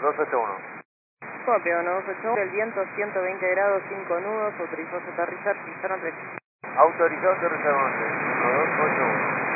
281. Copio, 1281, el viento 120 grados, 5 nudos, autorizó a aterrizar, pisaron 3. Autorizado aterrizar 11, 1281.